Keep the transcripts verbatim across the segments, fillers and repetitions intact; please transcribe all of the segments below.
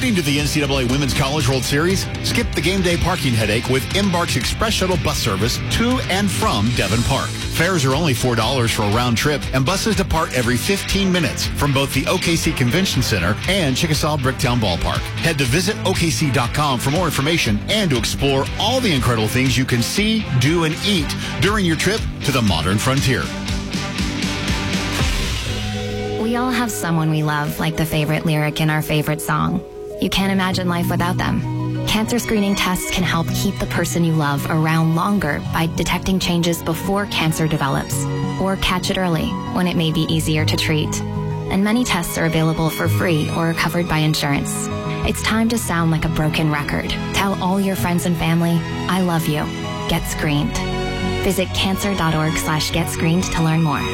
Heading to the N C double A Women's College World Series? Skip the game day parking headache with Embark's Express Shuttle bus service to and from Devon Park. Fares are only four dollars for a round trip, and buses depart every fifteen minutes from both the O K C Convention Center and Chickasaw Bricktown Ballpark. Head to visit O K C dot com for more information and to explore all the incredible things you can see, do, and eat during your trip to the modern frontier. We all have someone we love, like the favorite lyric in our favorite song. You can't imagine life without them. Cancer screening tests can help keep the person you love around longer by detecting changes before cancer develops, or catch it early when it may be easier to treat. And many tests are available for free or are covered by insurance. It's time to sound like a broken record. Tell all your friends and family, I love you. Get screened. Visit cancer.org slash get screened to learn more.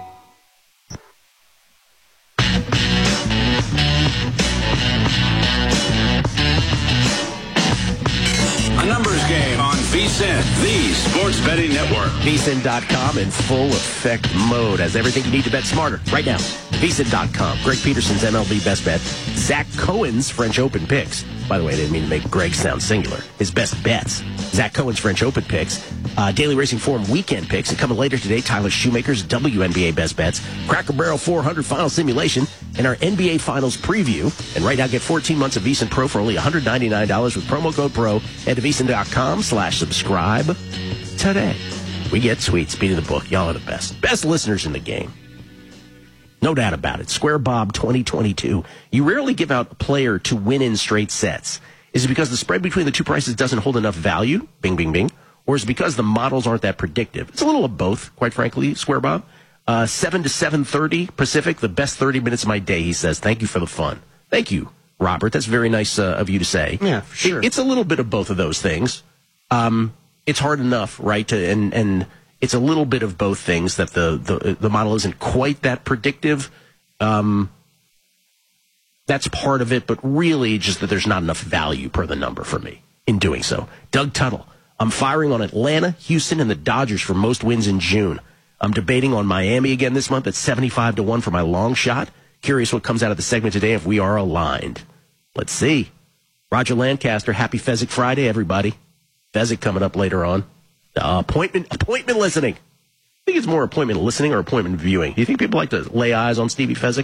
A numbers game on V S I N, the sports betting network. V S I N dot com in full effect mode has everything you need to bet smarter right now. V S I N dot com. Greg Peterson's M L B best bet. Zach Cohen's French Open picks. By the way, I didn't mean to make Greg sound singular. His best bets. Zach Cohen's French Open picks. Uh, Daily Racing Forum weekend picks. And coming later today, Tyler Shoemaker's W N B A best bets. Cracker Barrel four hundred final simulation. And our N B A Finals preview. And right now, get fourteen months of V S I N Pro for only one hundred ninety-nine dollars with promo code PRO. Head to V S I N dot com slash subscribe today. We get sweet. Speed of the book. Y'all are the best. Best listeners in the game. No doubt about it. Square Bob twenty twenty-two. You rarely give out a player to win in straight sets. Is it because the spread between the two prices doesn't hold enough value? Bing, bing, bing. Or is it because the models aren't that predictive? It's a little of both, quite frankly, Square Bob. Uh, seven to seven thirty Pacific, the best thirty minutes of my day, he says. Thank you for the fun. Thank you, Robert. That's very nice uh, of you to say. Yeah, for sure. It, it's a little bit of both of those things. Um, it's hard enough, right, to, and, and it's a little bit of both things that the, the, the model isn't quite that predictive. Um, that's part of it, but really just that there's not enough value per the number for me in doing so. Doug Tuttle. I'm firing on Atlanta, Houston, and the Dodgers for most wins in June. I'm debating on Miami again this month at seventy-five to one for my long shot. Curious what comes out of the segment today if we are aligned. Let's see. Roger Lancaster, happy Fezzik Friday, everybody. Fezzik coming up later on. Uh, appointment appointment listening. I think it's more appointment listening or appointment viewing. Do you think people like to lay eyes on Stevie Fezzik?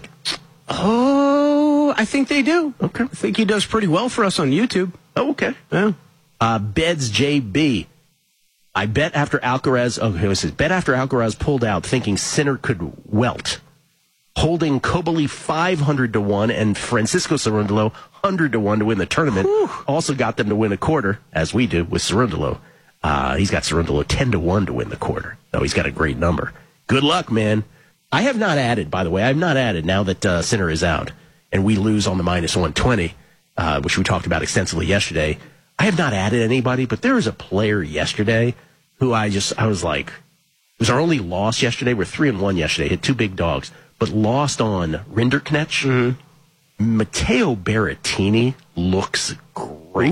Oh, I think they do. Okay. I think he does pretty well for us on YouTube. Oh, okay. Yeah. Uh, Beds J B. I bet after Alcaraz, oh, it says, bet after Alcaraz pulled out, thinking Sinner could welt. Holding Kobali five hundred to one and Francisco Cerundolo one hundred to one to win the tournament. Whew. Also got them to win a quarter, as we do with Cerundolo. Uh, he's got Cerundolo ten to one to win the quarter. Oh, he's got a great number. Good luck, man. I have not added, by the way, I have not added now that uh, Sinner is out and we lose on the minus one twenty, uh, which we talked about extensively yesterday. I have not added anybody, but there was a player yesterday who I just, I was like, it was our only loss yesterday. We're three and one yesterday, hit two big dogs, but lost on Rinderknecht. Mm-hmm. Matteo Berrettini looks great.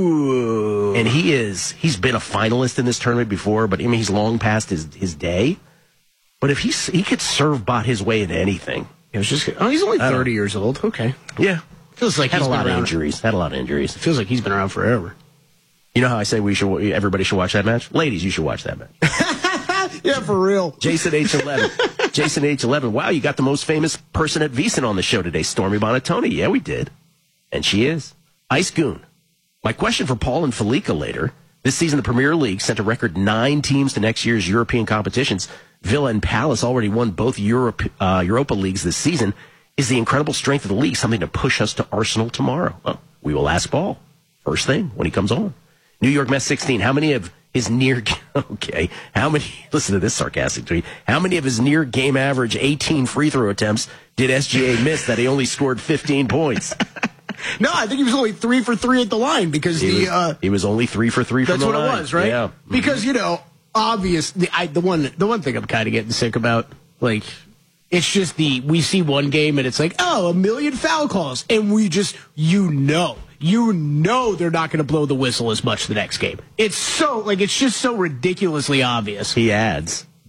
Ooh. And he is, he's been a finalist in this tournament before, but I mean, he's long past his, his day. But if he's, he could serve bot his way into anything. It was just, oh, he's only thirty years old. Okay. Yeah. Feels like Had he's a lot been of around. injuries. Had a lot of injuries. Feels like he's been around forever. You know how I say we should, everybody should watch that match? Ladies, you should watch that match. Yeah, for real. Jason H eleven. Jason H eleven. Wow, you got the most famous person at V S I N on the show today, Stormy Bonatoni. Yeah, we did. And she is. Ice Goon. My question for Paul and Felica later. This season, the Premier League sent a record nine teams to next year's European competitions. Villa and Palace already won both Europe, uh, Europa Leagues this season. Is the incredible strength of the league something to push us to Arsenal tomorrow? Well, we will ask Paul first thing when he comes on. New York Mets sixteen. How many of his near, okay, how many, listen to this sarcastic tweet. How many of his near game average eighteen free throw attempts did S G A miss that he only scored fifteen points? No, I think he was only three for three at the line because He the, was, uh, he was only three for three from that's the what line. it was, right? Yeah. Because, you know, obvious, the, I, the one, the one thing I'm kind of getting sick about, like, it's just the, we see one game and it's like, oh, a million foul calls. And we just, you know, you know they're not going to blow the whistle as much the next game. It's so, like, it's just so ridiculously obvious. He adds,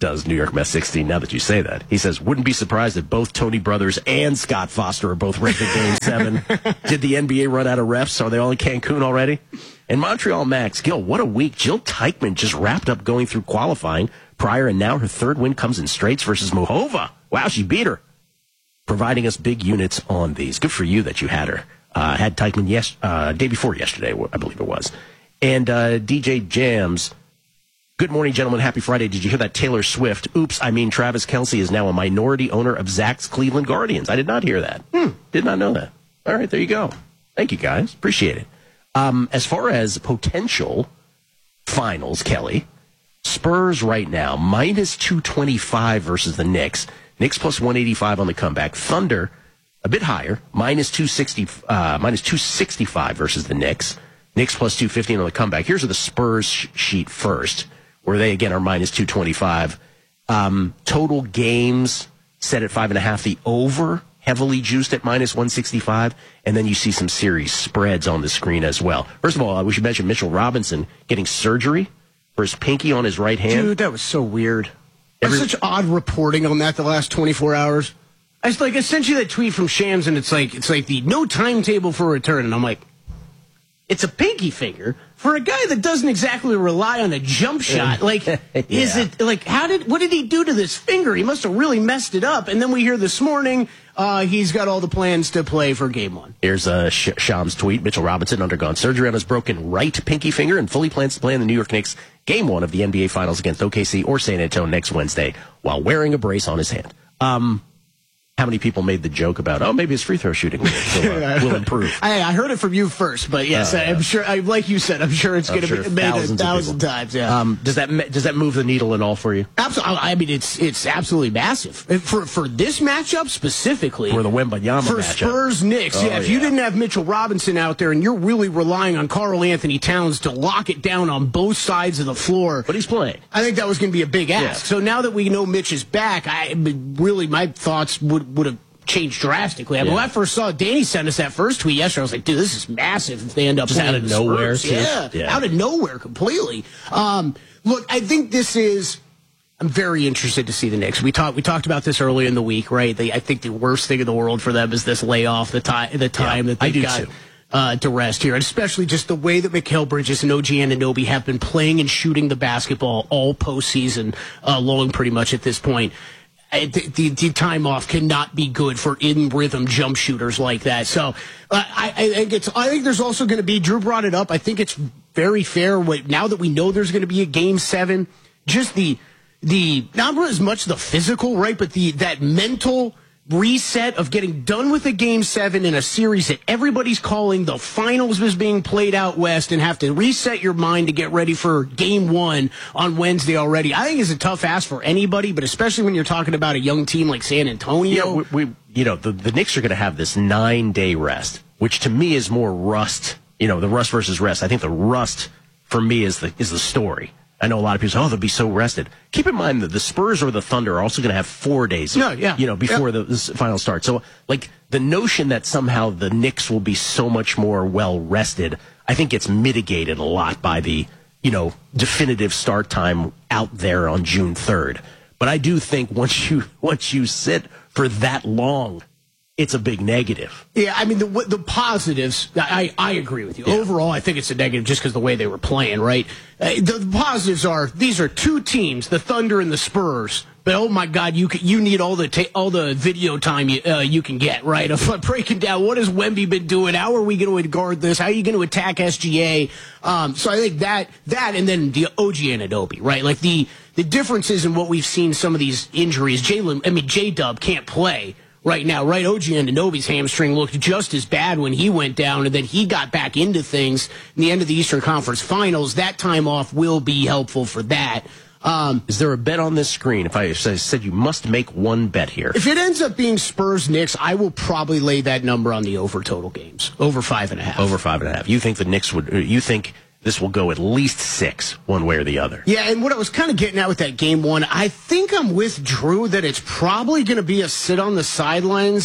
does New York Mets sixteen, now that you say that. He says, wouldn't be surprised if both Tony Brothers and Scott Foster are both ready for Game seven. Did the N B A run out of refs? Are they all in Cancun already? And Montreal Max, Gil, what a week. Jill Teichman just wrapped up going through qualifying prior, and now her third win comes in straights versus Muhova. Wow, she beat her. Providing us big units on these. Good for you that you had her. Uh, had Teichman yes, uh, day before yesterday, I believe it was. And uh, D J Jams, good morning, gentlemen. Happy Friday. Did you hear that Taylor Swift, oops, I mean Travis Kelce, is now a minority owner of Zach's Cleveland Guardians? I did not hear that. Hmm, did not know that. All right, there you go. Thank you, guys. Appreciate it. Um, as far as potential finals, Kelly, Spurs right now, minus two twenty-five versus the Knicks. Knicks plus one eighty-five on the comeback. Thunder, a bit higher, minus two sixty, uh, minus two sixty-five versus the Knicks. Knicks plus two fifteen on the comeback. Here's the Spurs sh- sheet first, where they, again, are minus two twenty-five. Um, total games set at five and a half. The over, heavily juiced at minus one sixty-five. And then you see some series spreads on the screen as well. First of all, we should mention Mitchell Robinson getting surgery for his pinky on his right hand. Dude, that was so weird. Every- There's such odd reporting on that the last twenty-four hours. I just, like, I sent you that tweet from Shams, and it's like, it's like the no timetable for return. And I'm like, it's a pinky finger for a guy that doesn't exactly rely on a jump shot. Like, yeah. is it, like, how did, what did he do to this finger? He must have really messed it up. And then we hear this morning, uh, he's got all the plans to play for game one. Here's uh, Sh- Shams' tweet. Mitchell Robinson undergone surgery on his broken right pinky finger and fully plans to play in the New York Knicks game one of the N B A Finals against O K C or San Antonio next Wednesday while wearing a brace on his hand. Um, How many people made the joke about, oh, maybe his free throw shooting will, uh, will improve? I, I heard it from you first, but yes, uh, I'm sure, I, like you said, I'm sure it's going to sure be made a thousand times. Yeah. Um, does that does that move the needle at all for you? Absolutely. I mean, it's it's absolutely massive for for this matchup specifically. For the Wembanyama for matchup. Spurs Knicks. Oh, yeah, if yeah. you didn't have Mitchell Robinson out there, and you're really relying on Karl Anthony Towns to lock it down on both sides of the floor, but he's playing. I think that was going to be a big ask. Yeah. So now that we know Mitch is back, I really my thoughts would would have changed drastically. I mean, yeah. when I first saw Danny send us that first tweet yesterday, I was like, dude, this is massive if they end up just out of nowhere. Yeah, yeah, out of nowhere completely. Um, look, I think this is, I'm very interested to see the Knicks. We talked we talked about this earlier in the week, right? They, I think the worst thing in the world for them is this layoff, the time the time yeah, that they've got uh, to rest here, and especially just the way that Mikal Bridges and O G Anunoby have been playing and shooting the basketball all postseason uh, long, pretty much at this point. The, the, the time off cannot be good for in rhythm jump shooters like that. So uh, I, I think it's. I think there's also going to be. Drew brought it up. I think it's very fair. Now that we know there's going to be a game seven, just the the not as much the physical, right, but the that mental reset of getting done with a game seven in a series that everybody's calling the finals was being played out west, and have to reset your mind to get ready for game one on Wednesday already. I think it's a tough ask for anybody, but especially when you're talking about a young team like San Antonio. Yeah, we, we you know, the, the Knicks are going to have this nine day rest, which to me is more rust. You know, the rust versus rest. I think the rust for me is the is the story. I know a lot of people say, oh, they'll be so rested. Keep in mind that the Spurs or the Thunder are also going to have four days, no, yeah. you know, before yeah. the, the final start. So, like, the notion that somehow the Knicks will be so much more well-rested, I think gets mitigated a lot by the, you know, definitive start time out there on June third. But I do think once you once you sit for that long, it's a big negative. Yeah, I mean, the the positives, I, I agree with you. Yeah. Overall, I think it's a negative just because the way they were playing, right? Uh, the, the positives are, these are two teams, the Thunder and the Spurs, but oh my God, you can, you need all the ta- all the video time you, uh, you can get, right? Of breaking down, what has Wemby been doing? How are we going to guard this? How are you going to attack S G A? Um, so I think that, that and then the O G Anunoby, right? Like the, the differences in what we've seen some of these injuries. Jalen, I mean, J-Dub can't play right now, right? O G Anunoby's hamstring looked just as bad when he went down, and then he got back into things in the end of the Eastern Conference Finals. That time off will be helpful for that. Um, Is there a bet on this screen? If I said you must make one bet here. If it ends up being Spurs Knicks, I will probably lay that number on the over total games. Over five and a half. Over five and a half. You think the Knicks would, you think this will go at least six, one way or the other? Yeah, and what I was kind of getting at with that game one, I think I'm with Drew that it's probably going to be a sit on the sidelines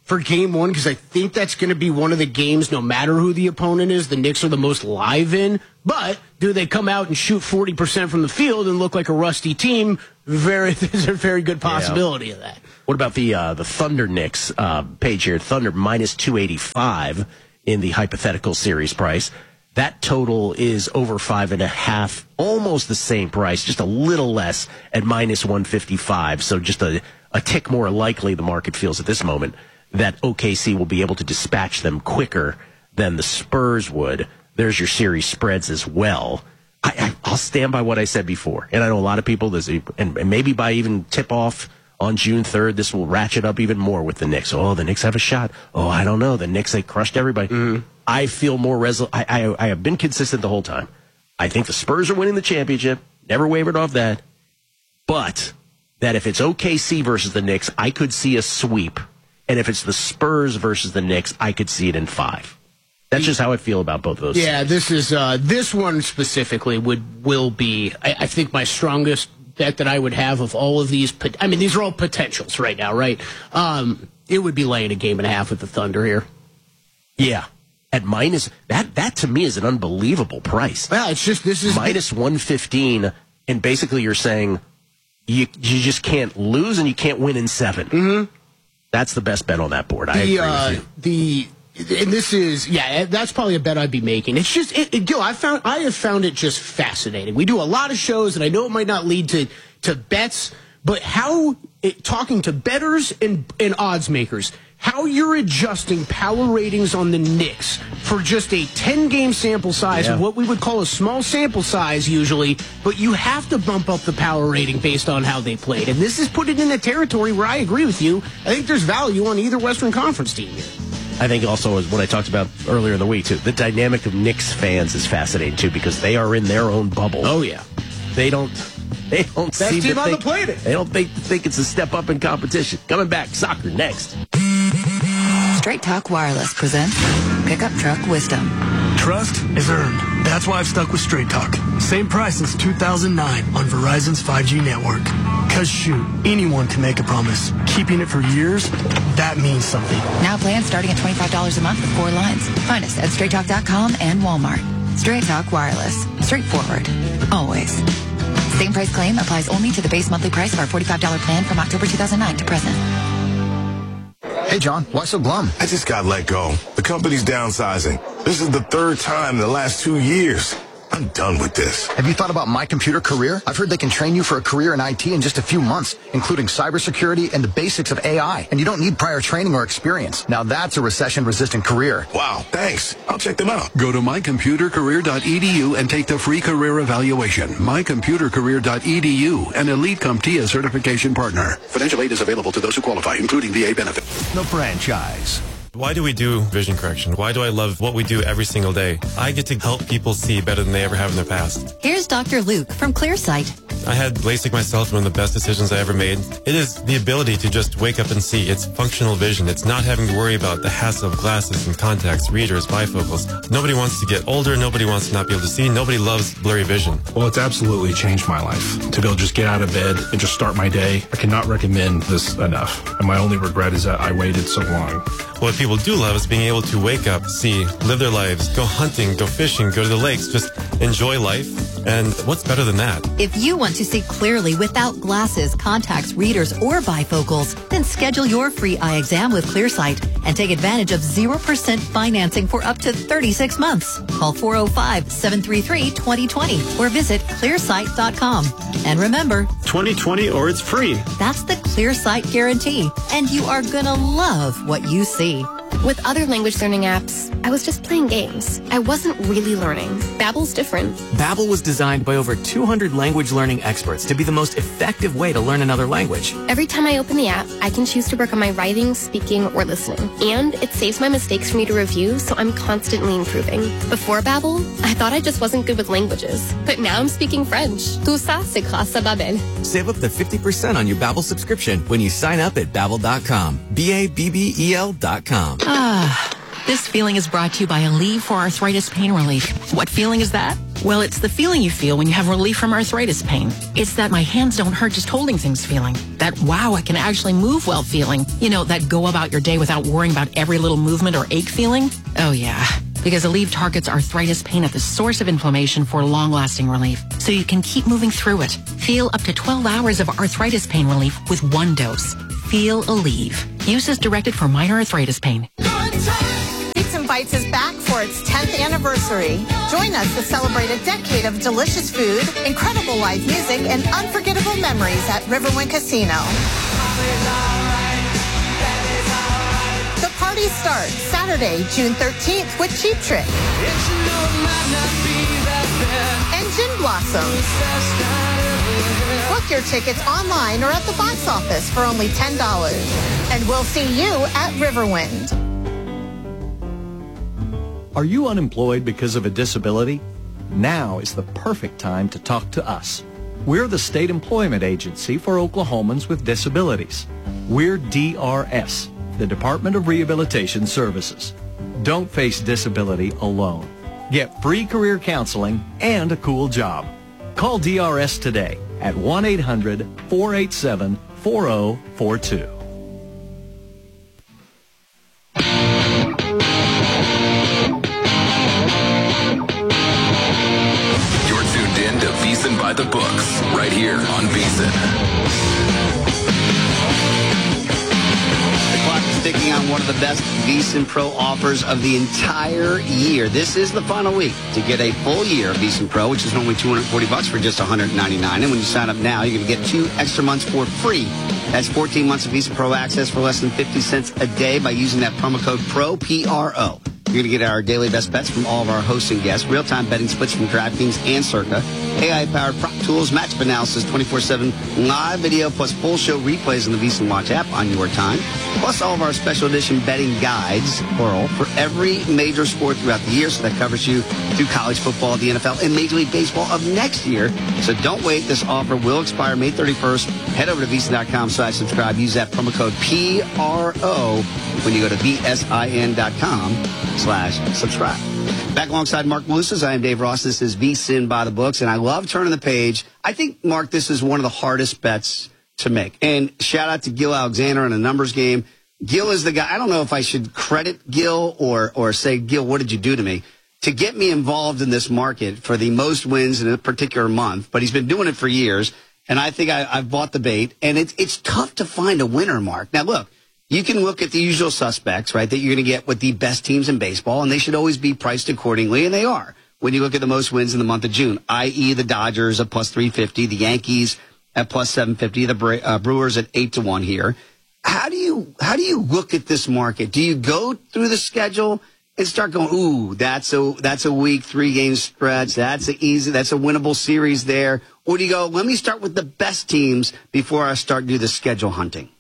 for game one because I think that's going to be one of the games, no matter who the opponent is, the Knicks are the most live in. But do they come out and shoot forty percent from the field and look like a rusty team? Very, there's a very good possibility yeah. of that. What about the uh, the Thunder Knicks uh, page here? Thunder minus two eighty-five in the hypothetical series price. That total is over five and a half, almost the same price, just a little less at minus one fifty-five. So just a, a tick more likely, the market feels at this moment, that O K C will be able to dispatch them quicker than the Spurs would. There's your series spreads as well. I, I, I'll stand by what I said before. And I know a lot of people, this, and, and maybe by even tip-off on June third, this will ratchet up even more with the Knicks. Oh, the Knicks have a shot. Oh, I don't know. The Knicks, they crushed everybody. Mm. I feel more resolute. I, I, I have been consistent the whole time. I think the Spurs are winning the championship. Never wavered off that. But that if it's O K C versus the Knicks, I could see a sweep. And if it's the Spurs versus the Knicks, I could see it in five. That's just how I feel about both of those. Yeah, teams. this is uh, this one specifically would will be, I, I think, my strongest bet that I would have of all of these. I mean, these are all potentials right now, right? Um, it would be laying a game and a half with the Thunder here. Yeah, at minus that. That to me is an unbelievable price. Well, it's just this is minus one fifteen, and basically you're saying you you just can't lose and you can't win in seven. Mm-hmm. That's the best bet on that board. I the, agree uh, with you. The and this is yeah, that's probably a bet I'd be making. It's just it, it, Gil, I found I have found it just fascinating. We do a lot of shows, and I know it might not lead to to bets, but how it, talking to bettors and and odds makers, how you're adjusting power ratings on the Knicks for just a ten-game sample size yeah. of what we would call a small sample size usually, but you have to bump up the power rating based on how they played. And this is put it in a territory where I agree with you. I think there's value on either Western Conference team here. I think also, as what I talked about earlier in the week, too, the dynamic of Knicks fans is fascinating, too, because they are in their own bubble. Oh, yeah. They don't... They don't Best seem team to on think, the planet. They don't think, think it's a step up in competition. Coming back, soccer next. Straight Talk Wireless presents Pickup Truck Wisdom. Trust is earned. That's why I've stuck with Straight Talk. Same price since two thousand nine on Verizon's five G network. Cause shoot, anyone can make a promise. Keeping it for years, that means something. Now plans starting at twenty-five dollars a month with four lines. Find us at straight talk dot com and Walmart. Straight Talk Wireless. Straightforward. Always. Same price claim applies only to the base monthly price of our forty-five dollars plan from October two thousand nine to present. Hey, John, why so glum? I just got let go. The company's downsizing. This is the third time in the last two years. I'm done with this. Have you thought about My Computer Career? I've heard they can train you for a career in I T in just a few months, including cybersecurity and the basics of A I. And you don't need prior training or experience. Now that's a recession-resistant career. Wow, thanks. I'll check them out. Go to my computer career dot e d u and take the free career evaluation. my computer career dot e d u, an Elite CompTIA certification partner. Financial aid is available to those who qualify, including V A benefit. The franchise. Why do we do vision correction? Why do I love what we do every single day? I get to help people see better than they ever have in their past. Here's Doctor Luke from Clearsight. I had LASIK myself, one of the best decisions I ever made. It is the ability to just wake up and see. It's functional vision. It's not having to worry about the hassle of glasses and contacts, readers, bifocals. Nobody wants to get older. Nobody wants to not be able to see. Nobody loves blurry vision. Well, it's absolutely changed my life. To be able to just get out of bed and just start my day, I cannot recommend this enough. And my only regret is that I waited so long. What people do love is being able to wake up, see, live their lives, go hunting, go fishing, go to the lakes, just enjoy life. And what's better than that? If you want to see clearly without glasses, contacts, readers, or bifocals, then schedule your free eye exam with Clearsight and take advantage of zero percent financing for up to thirty-six months. Call four oh five, seven three three, two oh two oh or visit clearsight dot com. And remember, twenty twenty or it's free. That's the Clearsight guarantee, and you are gonna love what you see. With other language learning apps, I was just playing games. I wasn't really learning. Babbel's different. Babbel was designed by over two hundred language learning experts to be the most effective way to learn another language. Every time I open the app, I can choose to work on my writing, speaking, or listening. And it saves my mistakes for me to review, so I'm constantly improving. Before Babbel, I thought I just wasn't good with languages. But now I'm speaking French. Tout ça, c'est grâce à Babbel. Save up to fifty percent on your Babbel subscription when you sign up at babbel dot com. B A B B E L dot com. Ah, This feeling is brought to you by Aleve for Arthritis Pain Relief. What feeling is that? Well, it's the feeling you feel when you have relief from arthritis pain. It's that my hands don't hurt just holding things feeling. That, wow, I can actually move well feeling. You know, that go about your day without worrying about every little movement or ache feeling. Oh, yeah. Because Aleve targets arthritis pain at the source of inflammation for long-lasting relief, so you can keep moving through it. Feel up to twelve hours of arthritis pain relief with one dose. Feel Aleve. Use as directed for minor arthritis pain. Eats and Bites is back for its tenth anniversary. Join us to celebrate a decade of delicious food, incredible live music, and unforgettable memories at Riverwind Casino. The party starts Saturday, June thirteenth with Cheap Trick and Gin Blossoms. Book your tickets online or at the box office for only ten dollars. And we'll see you at Riverwind. Are you unemployed because of a disability? Now is the perfect time to talk to us. We're the state employment agency for Oklahomans with disabilities. We're D R S, the Department of Rehabilitation Services. Don't face disability alone. Get free career counseling and a cool job. Call D R S today at one eight hundred, four eight seven, four zero four two. By the books, right here on VSiN. The clock is ticking on one of the best VSiN Pro offers of the entire year. This is the final week to get a full year of VSiN Pro, which is normally two hundred forty bucks for just one hundred ninety-nine. And when you sign up now, you're going to get two extra months for free. That's fourteen months of VSiN Pro access for less than fifty cents a day by using that promo code PRO, P R O. You're going to get our daily best bets from all of our hosts and guests, real-time betting splits from DraftKings and Circa, A I-powered prop tools, matchup analysis, twenty-four seven live video, plus full show replays on the VSiN Watch app on your time, plus all of our special edition betting guides, plural, for every major sport throughout the year. So that covers you through college football, the N F L, and Major League Baseball of next year. So don't wait. This offer will expire May thirty-first. Head over to VSiN.com slash subscribe. Use that promo code P R O when you go to V S I N dot com slash subscribe. Back alongside Mark Malusis, I am Dave Ross. This is VSiN by the books, and I love turning the page. I think, Mark, this is one of the hardest bets to make. And shout out to Gil Alexander in a numbers game. Gil is the guy. I don't know if I should credit Gil or or say, Gil, what did you do to me? To get me involved in this market for the most wins in a particular month, but he's been doing it for years, and I think I, I've bought the bait. And it's it's tough to find a winner, Mark. Now, look. You can look at the usual suspects, right, that you're going to get with the best teams in baseball, and they should always be priced accordingly, and they are. When you look at the most wins in the month of June, that is the Dodgers at plus three fifty, the Yankees at plus seven fifty, the Bre- uh, Brewers at eight to one here. How do you how do you look at this market? Do you go through the schedule and start going, ooh, that's a that's a week, three game stretch, that's a easy, that's a winnable series there, or do you go, let me start with the best teams before I start do the schedule hunting?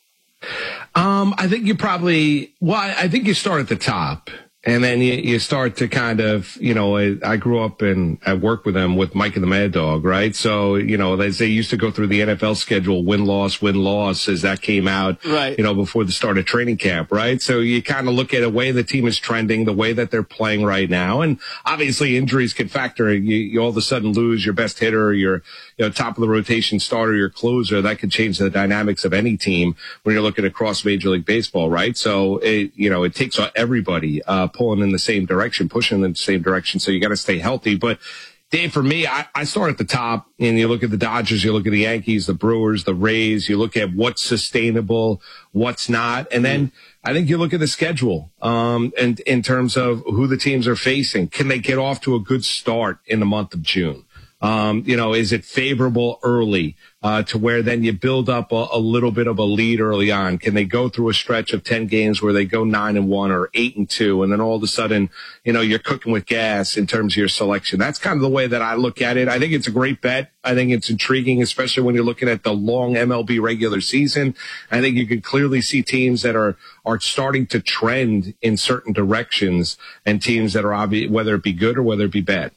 Um, I think you probably, well, I, I think you start at the top. And then you, you start to kind of, you know, I, I grew up and I worked with them with Mike and the Mad Dog, right? So, you know, they, they used to go through the N F L schedule, win-loss, win-loss, as that came out, right, you know, before the start of training camp, right? So you kind of look at the way the team is trending, the way that they're playing right now. And obviously injuries can factor. You, you all of a sudden lose your best hitter, your, you know, top of the rotation starter, your closer. That could change the dynamics of any team when you're looking across Major League Baseball, right? So, it, you know, it takes everybody, uh, pulling in the same direction, pushing in the same direction. So you got to stay healthy. But Dave, for me, I, I start at the top, and you look at the Dodgers, you look at the Yankees, the Brewers, the Rays, you look at what's sustainable, what's not. And then I think you look at the schedule, um, and in terms of who the teams are facing. Can they get off to a good start in the month of June? Um, you know, is it favorable early, uh, to where then you build up a, a little bit of a lead early on? Can they go through a stretch of ten games where they go nine and one or eight and two, and then all of a sudden, you know, you're cooking with gas in terms of your selection? That's kind of the way that I look at it. I think it's a great bet. I think it's intriguing, especially when you're looking at the long M L B regular season. I think you can clearly see teams that are, are starting to trend in certain directions, and teams that are obvious, whether it be good or whether it be bad.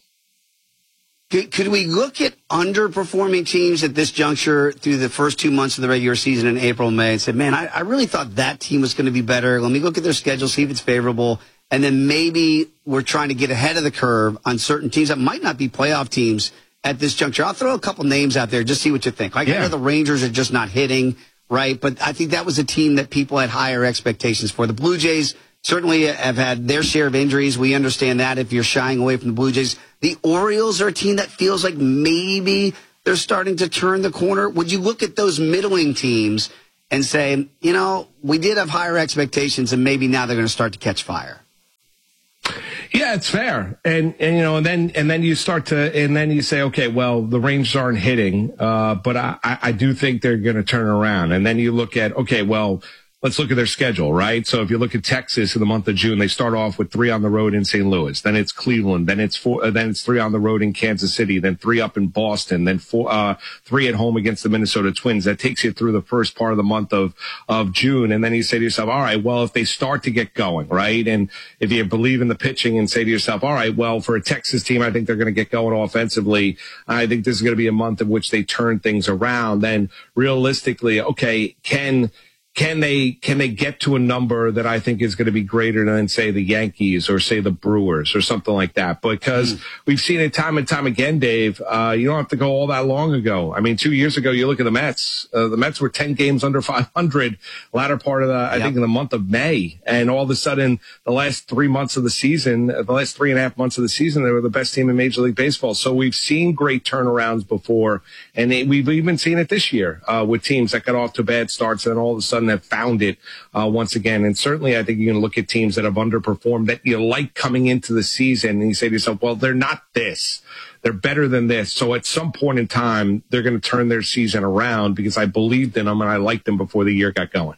Could we look at underperforming teams at this juncture through the first two months of the regular season in April and May and say, man, I, I really thought that team was going to be better. Let me look at their schedule, see if it's favorable. And then maybe we're trying to get ahead of the curve on certain teams that might not be playoff teams at this juncture. I'll throw a couple names out there, just see what you think. Like, yeah. I know the Rangers are just not hitting, right? But I think that was a team that people had higher expectations for. The Blue Jays certainly have had their share of injuries. We understand that if you're shying away from the Blue Jays. The Orioles are a team that feels like maybe they're starting to turn the corner. Would you look at those middling teams and say, you know, we did have higher expectations and maybe now they're going to start to catch fire? Yeah, it's fair. And, and, you know, and then, and then you start to, and then you say, okay, well, the Rangers aren't hitting, uh, but I, I do think they're going to turn around. And then you look at, okay, well, let's look at their schedule, right? So if you look at Texas in the month of June, they start off with three on the road in Saint Louis. Then it's Cleveland. Then it's four, uh, then it's three on the road in Kansas City. Then three up in Boston. Then four, uh, three at home against the Minnesota Twins. That takes you through the first part of the month of, of June. And then you say to yourself, all right, well, if they start to get going, right? And if you believe in the pitching and say to yourself, all right, well, for a Texas team, I think they're going to get going offensively. I think this is going to be a month in which they turn things around. Then realistically, okay, can, Can they, can they get to a number that I think is going to be greater than, say, the Yankees or, say, the Brewers or something like that? Because mm. we've seen it time and time again, Dave. Uh, you don't have to go all that long ago. I mean, two years ago, you look at the Mets. Uh, the Mets were ten games under five hundred latter part of the, I yep. think, in the month of May. And all of a sudden, the last three months of the season, the last three and a half months of the season, they were the best team in Major League Baseball. So we've seen great turnarounds before. And they, we've even seen it this year uh, with teams that got off to bad starts and all of a sudden have found it uh, once again. And certainly I think you can look at teams that have underperformed that you like coming into the season and you say to yourself, well, they're not this. They're better than this. So at some point in time, they're going to turn their season around because I believed in them and I liked them before the year got going.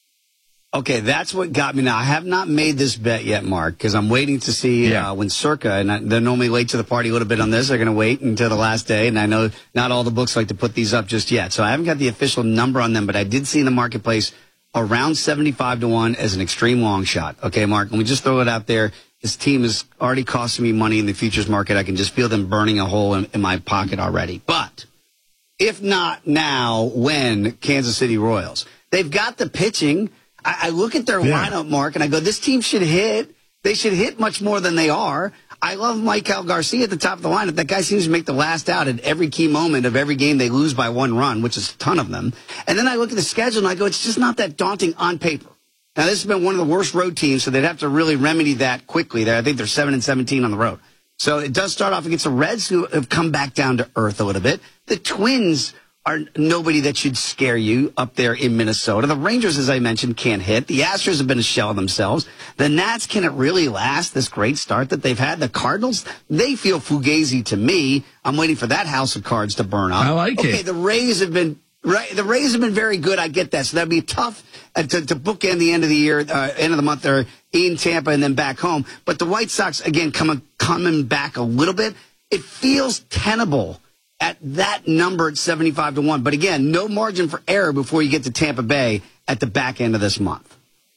Okay, that's what got me. Now, I have not made this bet yet, Mark, because I'm waiting to see yeah. uh, when Circa, and I, they're normally late to the party a little bit on this. They're going to wait until the last day, and I know not all the books like to put these up just yet. So I haven't got the official number on them, but I did see in the marketplace around seventy-five to one as an extreme long shot. Okay, Mark, let me just throw it out there. This team is already costing me money in the futures market. I can just feel them burning a hole in, in my pocket already. But if not now, when? Kansas City Royals. They've got the pitching. I, I look at their yeah. lineup, Mark, and I go, this team should hit. They should hit much more than they are. I love Maikel Garcia at the top of the lineup. That guy seems to make the last out at every key moment of every game they lose by one run, which is a ton of them. And then I look at the schedule and I go, it's just not that daunting on paper. Now, this has been one of the worst road teams, so they'd have to really remedy that quickly. There, I think they're seven and seventeen on the road. So it does start off against the Reds, who have come back down to earth a little bit. The Twins are nobody that should scare you up there in Minnesota. The Rangers, as I mentioned, can't hit. The Astros have been a shell of themselves. The Nats, can it really last, this great start that they've had? The Cardinals, they feel fugazi to me. I'm waiting for that house of cards to burn up. I like okay, it. Okay, the Rays have been right. The Rays have been very good. I get that. So that'd be tough uh, to, to bookend the end of the year, uh, end of the month there in Tampa and then back home. But the White Sox, again, coming coming back a little bit. It feels tenable at that number at seventy-five to one. But again, no margin for error before you get to Tampa Bay at the back end of this month.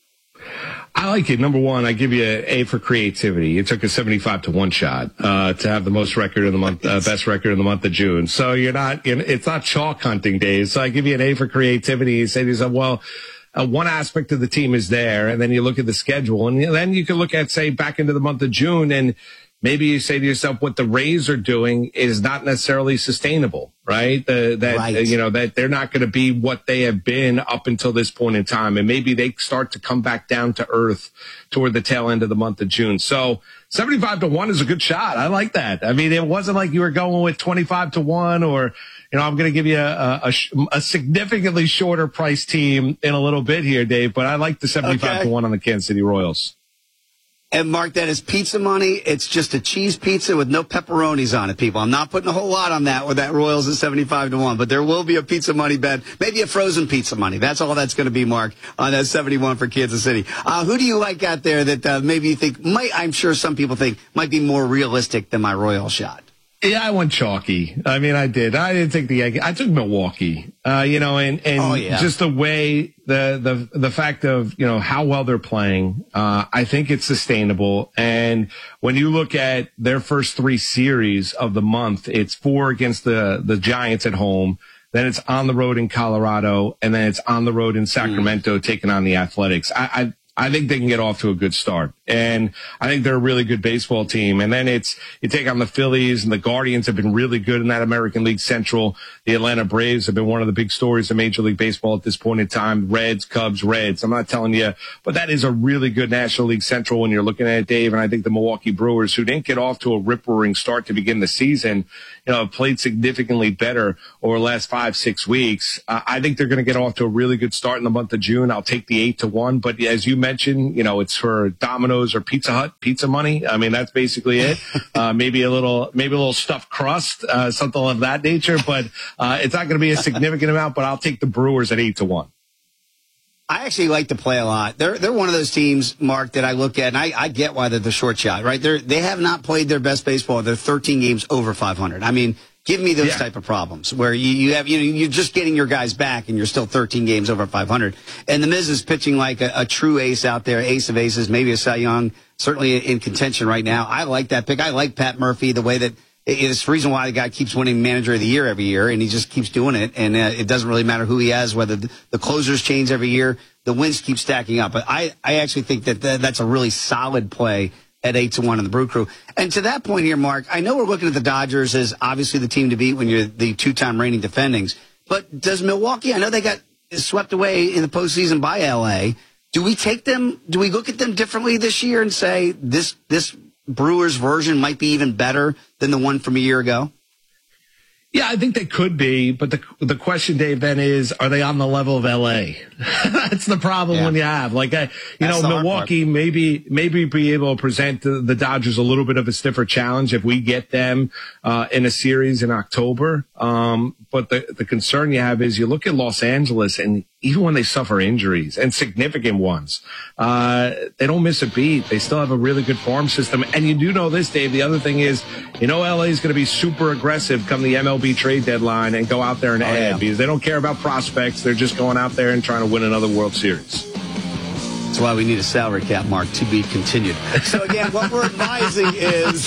I like it. Number one, I give you an A for creativity. You took a seventy-five to one shot uh, to have the most record in the month, uh, best record in the month of June. So you're not, you're, it's not chalk hunting days. So I give you an A for creativity. You say to yourself, well, uh, one aspect of the team is there, and then you look at the schedule, and then you can look at, say, back into the month of June, and maybe you say to yourself, what the Rays are doing is not necessarily sustainable, right? The, that, right. Uh, you know, that they're not going to be what they have been up until this point in time. And maybe they start to come back down to earth toward the tail end of the month of June. So seventy-five to one is a good shot. I like that. I mean, it wasn't like you were going with twenty-five to one or, you know, I'm going to give you a, a, a significantly shorter price team in a little bit here, Dave, but I like the seventy-five okay. to one on the Kansas City Royals. And, Mark, that is pizza money. It's just a cheese pizza with no pepperonis on it, people. I'm not putting a whole lot on that with that Royals at seventy-five to one, but there will be a pizza money bet, maybe a frozen pizza money. That's all that's going to be, Mark, on that seventy-one for Kansas City. Uh, who do you like out there that uh, maybe you think might, I'm sure some people think, might be more realistic than my Royal shot? Yeah, I went chalky. I mean, I did. I didn't take the Yankees. I took Milwaukee. Uh, you know, and and oh, yeah. just the way the the the fact of you know how well they're playing. Uh, I think it's sustainable. And when you look at their first three series of the month, it's four against the the Giants at home. Then it's on the road in Colorado, and then it's on the road in Sacramento, mm. taking on the Athletics. I, I I think they can get off to a good start. And I think they're a really good baseball team. And then it's, you take on the Phillies, and the Guardians have been really good in that American League Central. The Atlanta Braves have been one of the big stories of Major League Baseball at this point in time. Reds, Cubs, Reds. I'm not telling you, but that is a really good National League Central when you're looking at it, Dave. And I think the Milwaukee Brewers, who didn't get off to a rip-roaring start to begin the season, you know, have played significantly better over the last five, six weeks. Uh, I think they're going to get off to a really good start in the month of June. I'll take the eight to one. But as you mentioned, you know, it's for Domino's or Pizza Hut pizza money. I mean, that's basically it. Uh, maybe a little, maybe a little stuffed crust, uh, something of that nature. But uh, it's not going to be a significant amount. But I'll take the Brewers at eight to one. I actually like to play a lot. They're they're one of those teams, Mark, that I look at, and I, I get why they're the short shot, right? They they have not played their best baseball. They're thirteen games over five hundred. I mean, give me those yeah. type of problems where you, you have you know you're just getting your guys back and you're still thirteen games over five hundred. And the Miz is pitching like a, a true ace out there, ace of aces, maybe a Cy Young, certainly in contention right now. I like that pick. I like Pat Murphy, the way that it's the reason why the guy keeps winning Manager of the Year every year, and he just keeps doing it. And uh, it doesn't really matter who he has, whether the, the closers change every year. The wins keep stacking up. But I, I actually think that th- that's a really solid play at eight to one on the Brew Crew. And to that point here, Mark, I know we're looking at the Dodgers as obviously the team to beat when you're the two-time reigning defendings. But does Milwaukee, I know they got swept away in the postseason by L A. Do we take them, do we look at them differently this year and say this, this Brewers version might be even better than the one from a year ago? Yeah, I think they could be, but the the question, Dave, then is, are they on the level of L A? That's the problem yeah. when you have, like, uh, you That's know, Milwaukee maybe maybe be able to present the, the Dodgers a little bit of a stiffer challenge if we get them uh, in a series in October. Um, but the, the concern you have is you look at Los Angeles, and even when they suffer injuries, and significant ones, uh, they don't miss a beat. They still have a really good farm system. And you do know this, Dave, the other thing is, you know, L A is going to be super aggressive come the M L B trade deadline and go out there and oh, add yeah. because they don't care about prospects. They're just going out there and trying to win another World Series. That's why we need a salary cap, Mark, to be continued. So, again, what we're advising is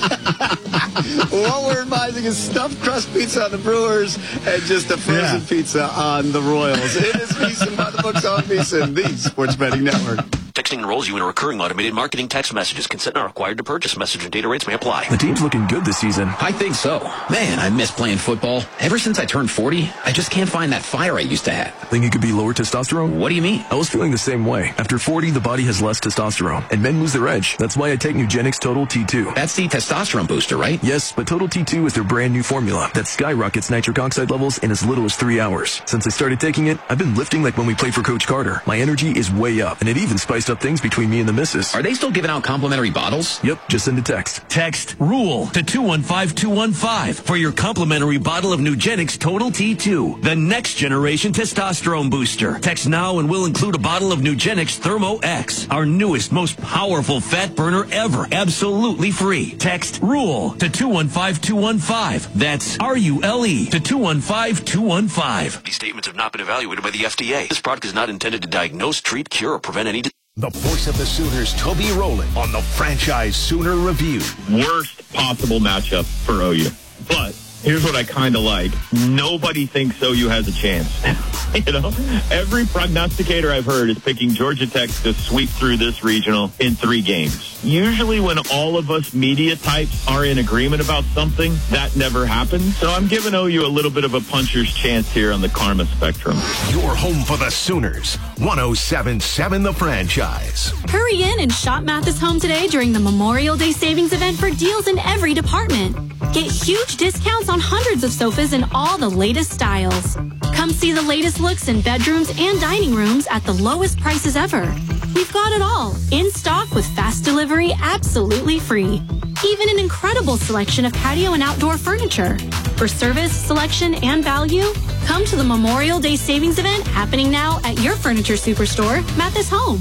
what we're advising is stuffed crust pizza on the Brewers and just a frozen yeah. pizza on the Royals. It is VSiN by the books on VSiN, the Sports Betting Network. Texting enrolls you in a recurring automated marketing text messages. Consent not required to purchase. Message and data rates may apply. The team's looking good this season. I think so. Man, I miss playing football. Ever since I turned forty, I just can't find that fire I used to have. Think it could be lower testosterone? What do you mean? I was feeling the same way. After forty, the body has less testosterone, and men lose their edge. That's why I take Nugenix Total T two. That's the testosterone booster, right? Yes, but Total T two is their brand new formula that skyrockets nitric oxide levels in as little as three hours. Since I started taking it, I've been lifting like when we played for Coach Carter. My energy is way up, and it even spiced up things between me and the missus. Are they still giving out complimentary bottles? Yep, just send a text. Text RULE to two one five two one five for your complimentary bottle of Nugenix Total T two, the next generation testosterone booster. Text now and we'll include a bottle of Nugenix Thermo X, our newest, most powerful fat burner ever, absolutely free. Text RULE to two one five two one five. That's R U L E to two one five two one five. These statements have not been evaluated by the F D A. This product is not intended to diagnose, treat, cure, or prevent any disease. The voice of the Sooners, Toby Rowland, on the Franchise Sooner Review. Worst possible matchup for O U. But here's what I kind of like. Nobody thinks O U has a chance. You know, every prognosticator I've heard is picking Georgia Tech to sweep through this regional in three games. Usually when all of us media types are in agreement about something, that never happens. So I'm giving O U a little bit of a puncher's chance here on the karma spectrum. Your home for the Sooners, one oh seven point seven The Franchise. Hurry in and shop Mathis Home today during the Memorial Day savings event for deals in every department. Get huge discounts on hundreds of sofas in all the latest styles. Come see the latest looks in bedrooms and dining rooms at the lowest prices ever. We've got it all, in stock with fast delivery, absolutely free. Even an incredible selection of patio and outdoor furniture. For service, selection, and value, come to the Memorial Day savings event happening now at your furniture superstore, Mathis Home.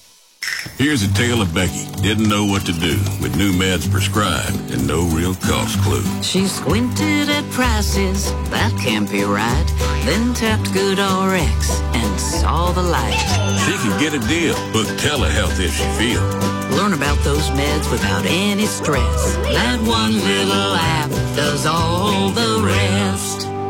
Here's a tale of Becky. Didn't know what to do with new meds prescribed and no real cost clue. She squinted at prices, that can't be right. Then tapped Good R X and saw the light. She can get a deal, book telehealth if she feels. Learn about those meds without any stress. That one little app does all the rest.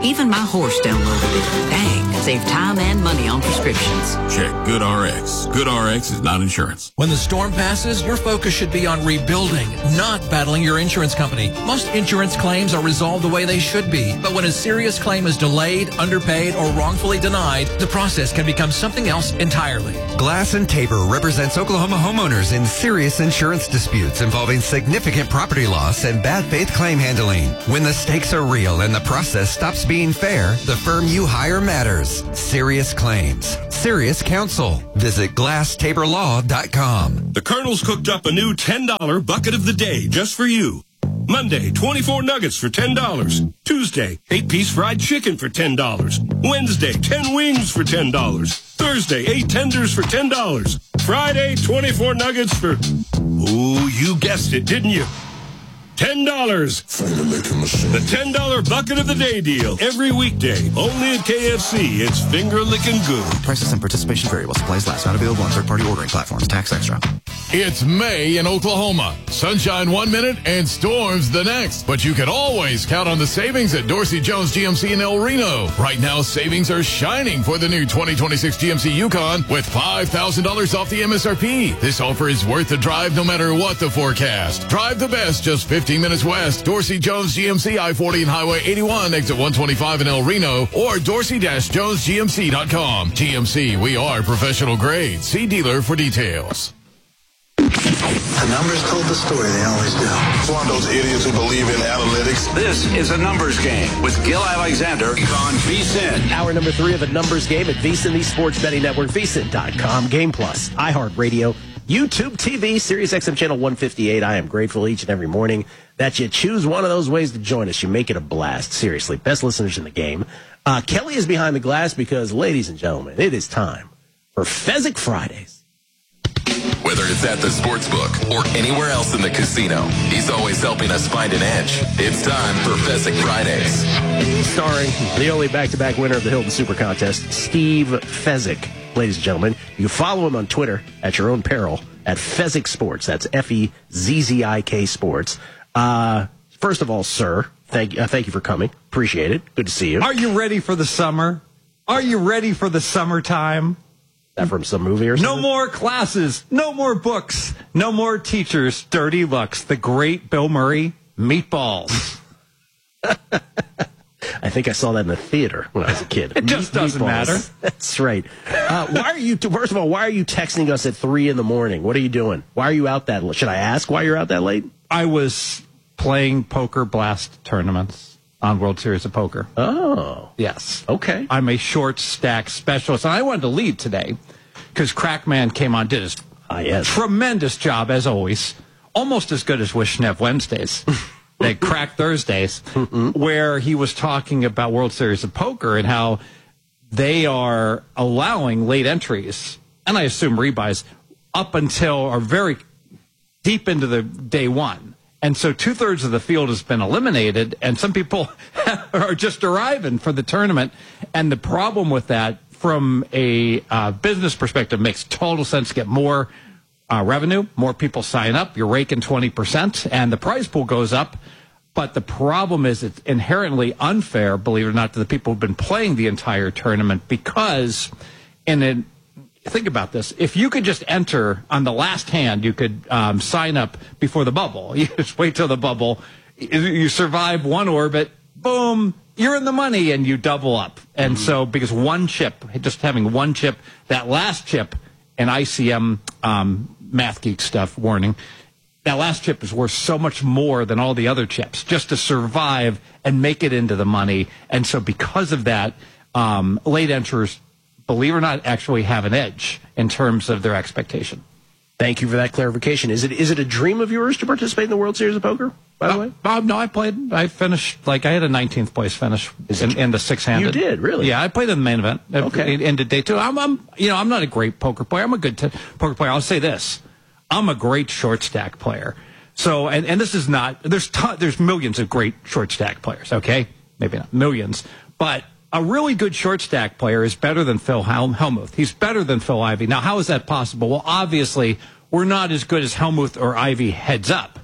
Even my horse downloaded it. Dang, save time and money on prescriptions. Check GoodRx. GoodRx is not insurance. When the storm passes, your focus should be on rebuilding, not battling your insurance company. Most insurance claims are resolved the way they should be, but when a serious claim is delayed, underpaid, or wrongfully denied, the process can become something else entirely. Glass and Tabor represents Oklahoma homeowners in serious insurance disputes involving significant property loss and bad faith claim handling. When the stakes are real and the process stops being fair, the firm you hire matters. Serious Claims. Serious Counsel. Visit glass tabor law dot com. The Colonel's cooked up a new ten dollar bucket of the day just for you. Monday, twenty-four nuggets for ten dollars. Tuesday, eight-piece fried chicken for ten dollars. Wednesday, ten wings for ten dollars. Thursday, eight tenders for ten dollars. Friday, twenty-four nuggets for... Ooh, you guessed it, didn't you? ten dollars. The ten dollar bucket of the day deal. Every weekday. Only at K F C. It's finger licking good. Prices and participation vary while supplies last. Not available on third-party ordering platforms. Tax extra. It's May in Oklahoma. Sunshine one minute and storms the next. But you can always count on the savings at Dorsey Jones G M C in El Reno. Right now, savings are shining for the new twenty twenty-six G M C Yukon with five thousand dollars off the M S R P. This offer is worth the drive no matter what the forecast. Drive the best just fifteen minutes west. Dorsey Jones G M C, I forty and Highway eighty-one, exit one twenty-five in El Reno, or dorsey jones g m c dot com. G M C, we are professional grade. See dealer for details. The numbers told the story. They always do. It's one of those idiots who believe in analytics. This is a numbers game with Gil Alexander on V S I N. Hour number three of a numbers game at V S I N, the sports betting network, V S I N dot com, Game Plus, iHeartRadio, YouTube T V, Sirius X M channel one fifty-eight. I am grateful each and every morning that you choose one of those ways to join us. You make it a blast. Seriously, best listeners in the game. Uh, Kelly is behind the glass because, ladies and gentlemen, it is time for Fezzik Fridays. Whether it's at the sports book or anywhere else in the casino, he's always helping us find an edge. It's time for Fezzik Fridays. Starring the only back-to-back winner of the Hilton Super Contest, Steve Fezzik. Ladies and gentlemen, you can follow him on Twitter at your own peril at Fezzik Sports. That's F E Z Z I K Sports. Uh, first of all, sir, thank, uh, thank you for coming. Appreciate it. Good to see you. Are you ready for the summer? Are you ready for the summertime? That from some movie or something? No more classes. No more books. No more teachers. Dirty looks. The great Bill Murray, Meatballs. I think I saw that in the theater when I was a kid. It just doesn't Meatballs. matter. That's right. Uh, why are you, first of all, why are you texting us at three in the morning? What are you doing? Why are you out that late? Should I ask why you're out that late? I was playing Poker Blast tournaments on World Series of Poker. Oh. Yes. Okay. I'm a short stack specialist. And I wanted to lead today because Crackman came on, did a ah, yes. tremendous job, as always. Almost as good as Wishnev Wednesdays. They Crack Thursdays, where he was talking about World Series of Poker and how they are allowing late entries, and I assume rebuys, up until or very deep into the day one. And so two-thirds of the field has been eliminated, and some people are just arriving for the tournament. And the problem with that, from a uh, business perspective, makes total sense to get more uh, revenue, more people sign up, you're raking twenty percent, and the prize pool goes up. But the problem is it's inherently unfair, believe it or not, to the people who've been playing the entire tournament because, in a, think about this, if you could just enter on the last hand, you could um, sign up before the bubble. You just wait till the bubble, you survive one orbit, boom, you're in the money, and you double up. And mm-hmm. so, because one chip, just having one chip, that last chip, and I C M um, Math Geek stuff, warning, that last chip is worth so much more than all the other chips just to survive and make it into the money. And so because of that, um, late enterers, believe it or not, actually have an edge in terms of their expectation. Thank you for that clarification. Is it is it a dream of yours to participate in the World Series of Poker, by uh, the way? Uh, no, I played. I finished, like, I had a nineteenth place finish in, in the six-handed. You did, really? Yeah, I played in the main event. Okay. Ended day two. I'm, I'm, you know, I'm not a great poker player. I'm a good t- poker player. I'll say this. I'm a great short stack player. So, and, and this is not, there's ton, there's millions of great short stack players, okay? Maybe not millions. But a really good short stack player is better than Phil Hel- Hellmuth. He's better than Phil Ivey. Now, how is that possible? Well, obviously, we're not as good as Hellmuth or Ivey heads up.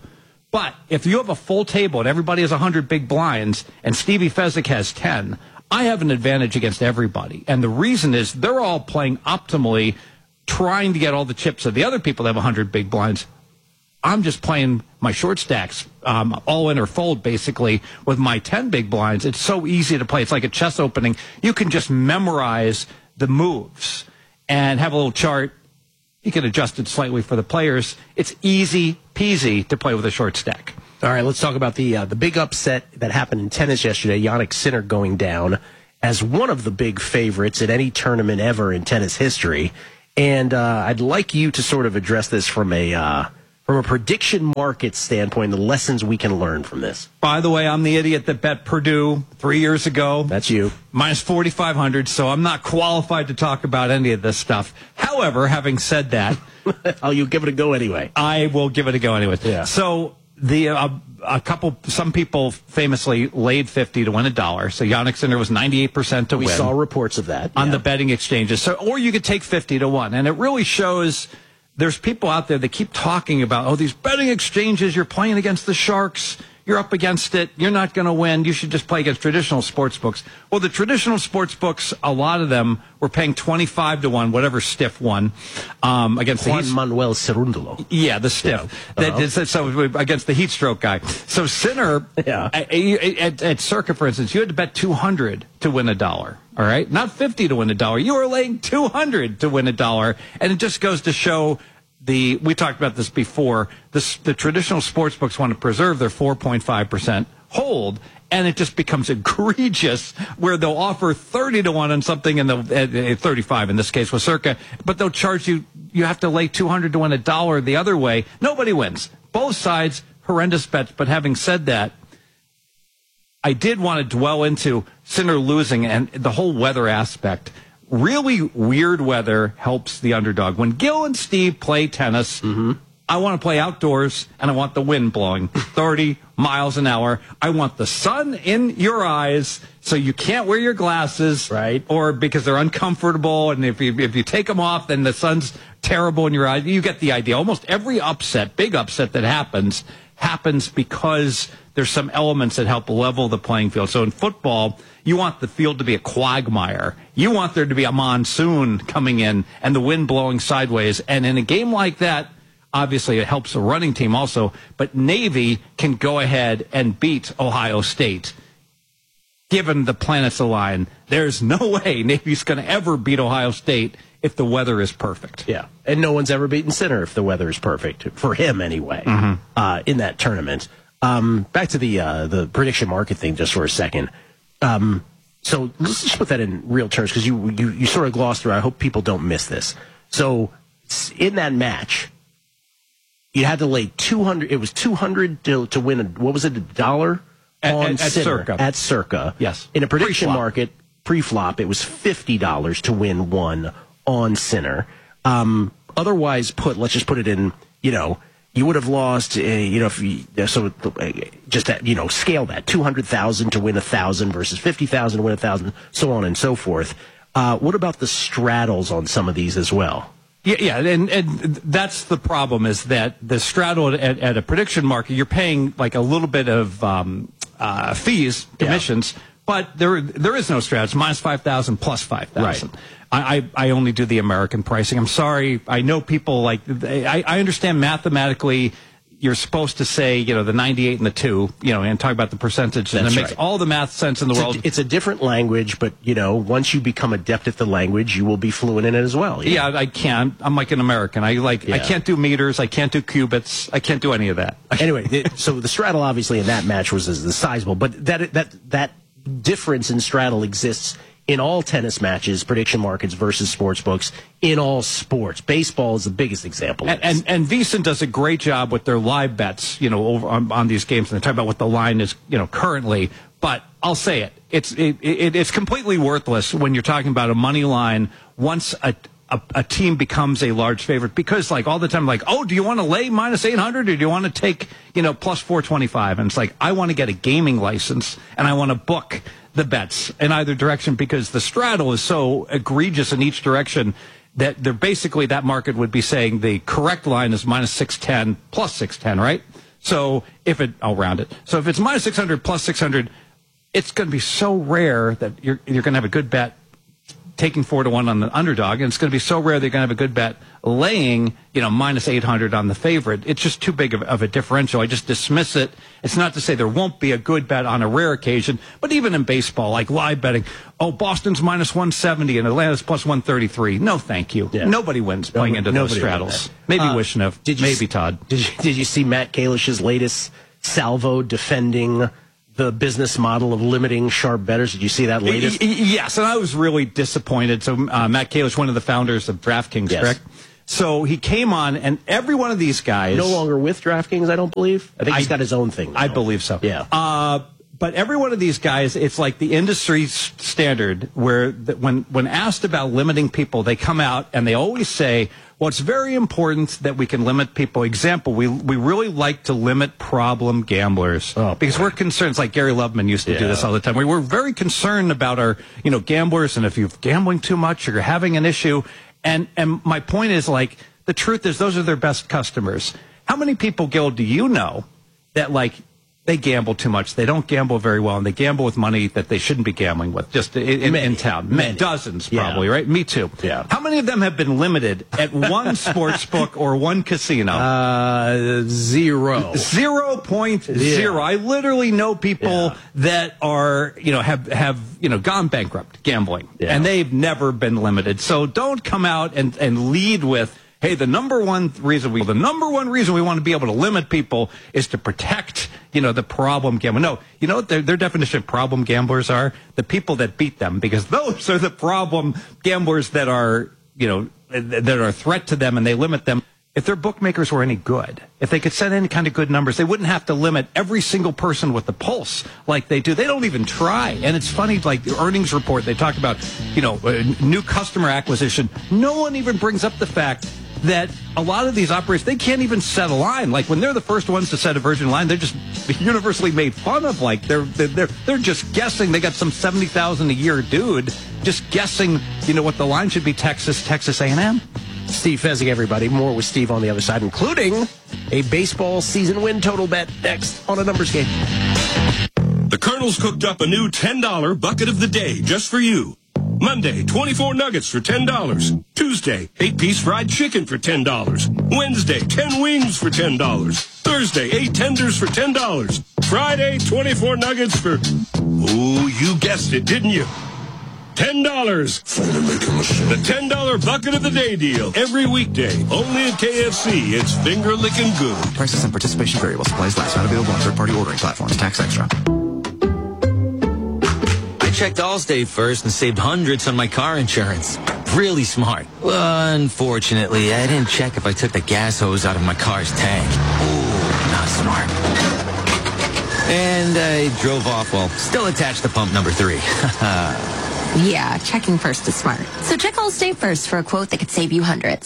But if you have a full table and everybody has one hundred big blinds and Stevie Fezzik has ten, I have an advantage against everybody. And the reason is they're all playing optimally, trying to get all the chips of the other people that have one hundred big blinds. I'm just playing my short stacks, um, all in or fold, basically, with my ten big blinds. It's so easy to play. It's like a chess opening. You can just memorize the moves and have a little chart. You can adjust it slightly for the players. It's easy peasy to play with a short stack. All right, let's talk about the uh, the big upset that happened in tennis yesterday. Jannik Sinner going down as one of the big favorites at any tournament ever in tennis history. And uh, I'd like you to sort of address this from a uh, from a prediction market standpoint, the lessons we can learn from this. By the way, I'm the idiot that bet Purdue three years ago. That's you. Minus forty-five hundred, so I'm not qualified to talk about any of this stuff. However, having said that... oh, you give it a go anyway. I will give it a go anyway. Yeah. So... The uh, a couple, some people famously laid fifty to win a dollar. So Jannik Sinner was ninety-eight percent to we win. We saw reports of that on yeah. the betting exchanges. So, or you could take fifty to one, and it really shows. There's people out there that keep talking about, oh, these betting exchanges. You're playing against the sharks. You're up against it. You're not going to win. You should just play against traditional sports books. Well, the traditional sports books, a lot of them were paying twenty-five to one, whatever stiff won, um, against Juan the Manuel Cerundolo. Yeah, the stiff. Yeah. Uh-huh. That is, so against the heat stroke guy. So Sinner, yeah. at, at, at Circa, for instance, you had to bet two hundred to win a dollar. All right, not fifty to win a dollar. You were laying two hundred to win a dollar, and it just goes to show. The we talked about this before. This, the traditional sports books want to preserve their four point five percent hold, and it just becomes egregious where they'll offer thirty to one on something, and they'll uh, thirty-five in this case with Circa, but they'll charge you. You have to lay two hundred to win a dollar the other way. Nobody wins. Both sides horrendous bets. But having said that, I did want to dwell into Sinner losing and the whole weather aspect. Really weird weather helps the underdog. When Gil and Steve play tennis, mm-hmm. I want to play outdoors, and I want the wind blowing thirty miles an hour. I want the sun in your eyes, so you can't wear your glasses, right? Or because they're uncomfortable, and if you if you take them off, then the sun's terrible in your eyes. You get the idea. Almost every upset, big upset that happens, happens because there's some elements that help level the playing field. So in football, you want the field to be a quagmire. You want there to be a monsoon coming in and the wind blowing sideways. And in a game like that, obviously it helps the running team also, but Navy can go ahead and beat Ohio State. Given the planets align, there's no way Navy's going to ever beat Ohio State if the weather is perfect. Yeah, and no one's ever beaten Sinner if the weather is perfect, for him anyway, mm-hmm. uh, in that tournament. Um, back to the uh, the prediction market thing just for a second. Um, so let's just put that in real terms, because you, you, you sort of glossed through. I hope people don't miss this. So in that match, you had to lay two hundred. It was two hundred to, to win, a, what was it, a dollar? At, on at, at Sinner, Circa. At Circa. Yes. In a prediction Pre-flop. market, pre-flop, it was fifty dollars to win one on Sinner. Um, otherwise put, let's just put it in, you know, you would have lost, uh, you know, if you, so uh, just, that, you know, scale that, two hundred thousand to win one thousand versus fifty thousand to win one thousand, so on and so forth. Uh, what about the straddles on some of these as well? Yeah, yeah, and, and that's the problem, is that the straddle at, at a prediction market, you're paying like a little bit of um, uh, fees, commissions, yeah. but there there is no straddle. It's minus five thousand plus five thousand. Right. I, I, I only do the American pricing. I'm sorry. I know people like, I, I understand mathematically you're supposed to say, you know, the ninety-eight and the two, you know, and talk about the percentage. And That's it makes right. all the math sense in the it's world. A, it's a different language, but, you know, once you become adept at the language, you will be fluent in it as well. Yeah, yeah I can. I'm like an American. I like, yeah. I can't do meters. I can't do cubits. I can't do any of that. Anyway, it, so the straddle obviously in that match was as the sizable, but that that that difference in straddle exists in all tennis matches, prediction markets versus sports books, in all sports. Baseball is the biggest example. And, and, and VSiN does a great job with their live bets, you know, over on, on these games. And they talk about what the line is, you know, currently. But I'll say it, it's it, it, it's completely worthless when you're talking about a money line once a, a a team becomes a large favorite, because like all the time, like, oh, do you want to lay minus eight hundred or do you want to take, you know, plus four twenty-five? And it's like, I want to get a gaming license and I want to book the bets in either direction, because the straddle is so egregious in each direction that they're basically, that market would be saying the correct line is minus six ten plus six ten, right? So if it, I'll round it. So if it's minus six hundred plus six hundred, it's going to be so rare that you're you're going to have a good bet taking four to one on the underdog, and it's going to be so rare that you're going to have a good bet laying, you know, minus eight hundred on the favorite. It's just too big of, of a differential. I just dismiss it. It's not to say there won't be a good bet on a rare occasion, but even in baseball, like live betting, oh, Boston's minus one seventy and Atlanta's plus one thirty-three. No, thank you. Yeah. Nobody wins playing Nobody, into those nobody straddles. Maybe uh, Wishnev. Did you maybe see, Todd. Did you, did you see Matt Kalish's latest salvo defending the business model of limiting sharp bettors? Did you see that latest? Yes, and I was really disappointed. So uh, Matt Kalish, one of the founders of DraftKings, Yes. correct? So he came on, and every one of these guys... No longer with DraftKings, I don't believe. I think he's I, got his own thing now. I believe so. Yeah. Uh, but every one of these guys, it's like the industry s- standard where the, when, when asked about limiting people, they come out and they always say, well, it's very important that we can limit people. Example, we we really like to limit problem gamblers oh, because we're concerned. It's like Gary Loveman used to yeah. do this all the time. We were very concerned about our, you know, gamblers, and if you're gambling too much or you're having an issue. And and my point is, like, the truth is those are their best customers. How many people, Gil, do you know that, like, they gamble too much, they don't gamble very well, and they gamble with money that they shouldn't be gambling with, just in, in, in town? Many. Dozens, Yeah. probably, right? Me too. Yeah. How many of them have been limited at one sports book or one casino? Uh, zero. Zero point zero. Yeah. I literally know people Yeah. that are, you know, have, have, you know, gone bankrupt gambling, Yeah. and they've never been limited. So don't come out and, and lead with, hey, the number one reason we, the number one reason we want to be able to limit people is to protect, you know, the problem gambler. No, you know what their, their definition of problem gamblers are? The people that beat them, because those are the problem gamblers that are, you know, that are a threat to them, and they limit them. If their bookmakers were any good, if they could set any kind of good numbers, they wouldn't have to limit every single person with the pulse like they do. They don't even try. And it's funny, like the earnings report, they talk about, you know, uh, new customer acquisition. No one even brings up the fact that a lot of these operators, they can't even set a line. Like when they're the first ones to set a Virgin line, they're just universally made fun of. Like they're they're they're, they're just guessing. They got some seventy thousand a year dude just guessing, you know, what the line should be. Texas, Texas A and M. Steve Fezzik, everybody. More with Steve on the other side, including a baseball season win total bet next on A Numbers Game. The Colonel's cooked up a new ten dollar bucket of the day just for you. Monday, twenty-four nuggets for ten dollars. Tuesday, eight-piece fried chicken for ten dollars. Wednesday, ten wings for ten dollars. Thursday, eight tenders for ten dollars. Friday, twenty-four nuggets for... Ooh, you guessed it, didn't you? ten dollars. The ten dollar bucket of the day deal. Every weekday. Only at K F C. It's finger licking good. Prices and participation vary while supplies last. Not available on third-party ordering platforms. Tax extra. I checked Allstate first and saved hundreds on my car insurance. Really smart. Unfortunately, I didn't check if I took the gas hose out of my car's tank. Ooh, not smart. And I drove off while still attached to pump number three. Yeah, checking first is smart. So check Allstate first for a quote that could save you hundreds.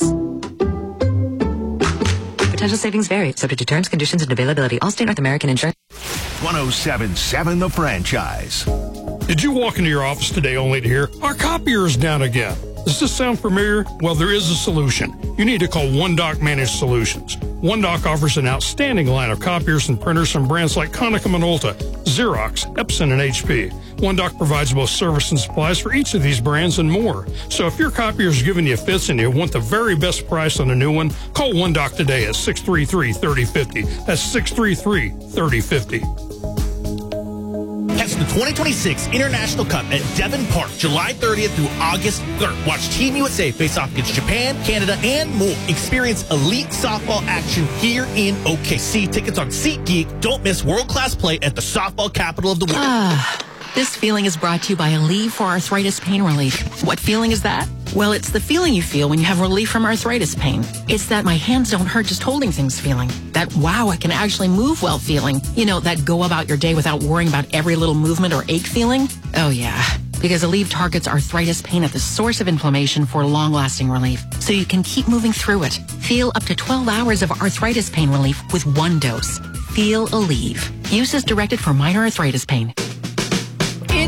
Potential savings vary, subject to terms, conditions, and availability. Allstate North American Insurance. one oh seven point seven The Franchise. Did you walk into your office today only to hear, our copier is down again? Does this sound familiar? Well, there is a solution. You need to call OneDoc Managed Solutions. OneDoc offers an outstanding line of copiers and printers from brands like Konica Minolta, Xerox, Epson, and H P. OneDoc provides both service and supplies for each of these brands and more. So if your copier is giving you fits and you want the very best price on a new one, call OneDoc today at six three three, three oh five oh. That's six three three, three oh five oh. Catch the twenty twenty-six International Cup at Devon Park, July thirtieth through August third. Watch Team U S A face off against Japan, Canada, and more. Experience elite softball action here in O K C. Tickets on SeatGeek. Don't miss world-class play at the softball capital of the world. Ah, this feeling is brought to you by Aleve for Arthritis Pain Relief. What feeling is that? Well, it's the feeling you feel when you have relief from arthritis pain. It's that my hands don't hurt just holding things feeling. That, wow, I can actually move well feeling. You know, that go about your day without worrying about every little movement or ache feeling. Oh, yeah. Because Aleve targets arthritis pain at the source of inflammation for long-lasting relief. So you can keep moving through it. Feel up to twelve hours of arthritis pain relief with one dose. Feel Aleve. Use as directed for minor arthritis pain. It's time